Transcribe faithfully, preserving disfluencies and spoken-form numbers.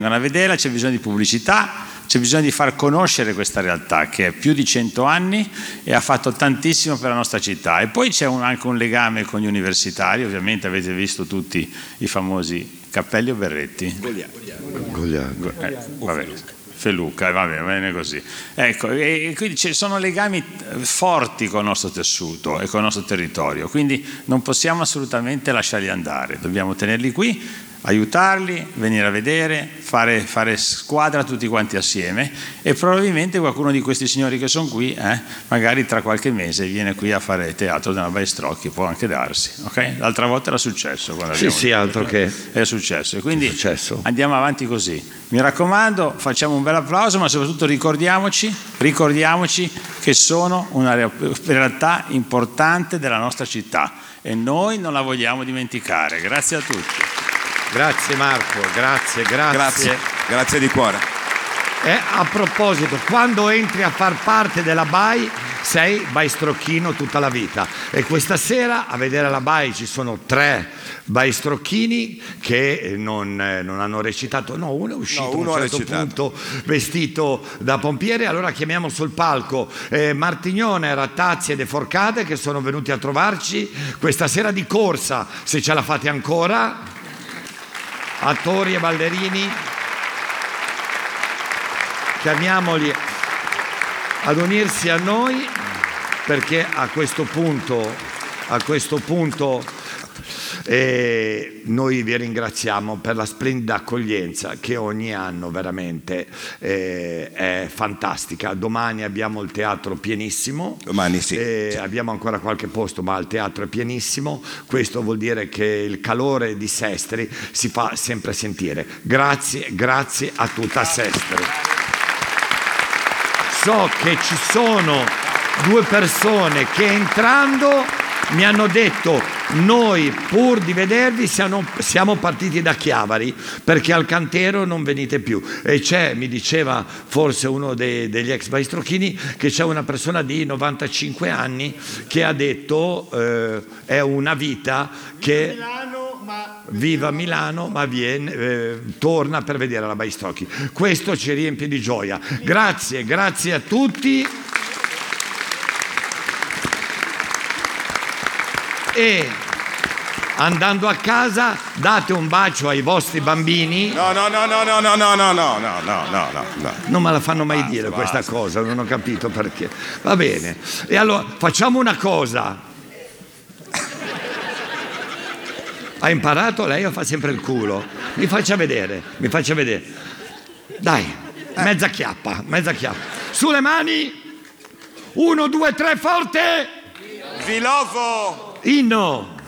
A vederla c'è bisogno di pubblicità, c'è bisogno di far conoscere questa realtà che ha più di cento anni e ha fatto tantissimo per la nostra città. E poi c'è un, anche un legame con gli universitari, ovviamente avete visto tutti i famosi Cappelli o Berretti? Gogliano. Eh, vabbè. Feluca, va bene, va bene così. Ecco, e quindi ci sono legami forti con il nostro tessuto e con il nostro territorio, quindi non possiamo assolutamente lasciarli andare, dobbiamo tenerli qui, aiutarli, venire a vedere, fare, fare squadra tutti quanti assieme, e probabilmente qualcuno di questi signori che sono qui, eh, magari tra qualche mese viene qui a fare teatro della Baistrocchi, può anche darsi, ok? L'altra volta era successo. Quando sì, sì, altro che... È successo, e quindi successo. Andiamo avanti così. Mi raccomando, facciamo un bel applauso, ma soprattutto ricordiamoci, ricordiamoci che sono una realtà importante della nostra città e noi non la vogliamo dimenticare. Grazie a tutti. Grazie Marco, grazie, grazie. Grazie, grazie di cuore. E a proposito, quando entri a far parte della B A I sei baistrocchino tutta la vita, e questa sera a vedere la B A I ci sono tre baistrocchini che non, non hanno recitato, no, uno è uscito no, uno a un certo punto vestito da pompiere. Allora chiamiamo sul palco eh, Martignone, Rattazzi e De Forcade, che sono venuti a trovarci questa sera di corsa, se ce la fate ancora, attori e ballerini. Chiamiamoli ad unirsi a noi, perché a questo punto, a questo punto eh, noi vi ringraziamo per la splendida accoglienza che ogni anno veramente eh, è fantastica. Domani abbiamo il teatro pienissimo. Domani sì. Eh, abbiamo ancora qualche posto, ma il teatro è pienissimo. Questo vuol dire che il calore di Sestri si fa sempre sentire. Grazie, grazie a tutta Sestri. So che ci sono due persone che entrando mi hanno detto: noi pur di vedervi siamo, siamo partiti da Chiavari perché al Cantero non venite più. E c'è, mi diceva forse uno dei, degli ex baistrocchini, che c'è una persona di novantacinque anni che ha detto eh, è una vita che viva a Milano ma viene, eh, torna per vedere la Baistrocchi. Questo ci riempie di gioia. Grazie, grazie a tutti. E andando a casa date un bacio ai vostri bambini. No, no, no, no, no, no, no, no, no, no, no, no, no. Non me la fanno mai Basta, dire basta. questa cosa, non ho capito perché. Va bene. E allora facciamo una cosa. Ha imparato lei o fa sempre il culo? Mi faccia vedere, mi faccia vedere. Dai, mezza chiappa, mezza chiappa. Sulle mani. Uno, due, tre, forte. Vilovo. Inno.